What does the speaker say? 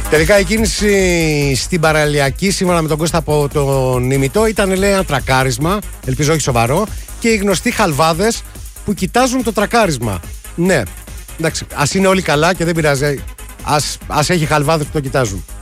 Τελικά η κίνηση στην παραλιακή, σύμφωνα με τον Κώστα από τον ημιτό, ήταν, λέει, ένα τρακάρισμα. Ελπίζω όχι σοβαρό. Και οι γνωστοί χαλβάδες που κοιτάζουν το τρακάρισμα. Ναι, εντάξει, ας είναι όλοι καλά και δεν πειράζει. Ας έχει χαλβάδες που το κοιτάζουν.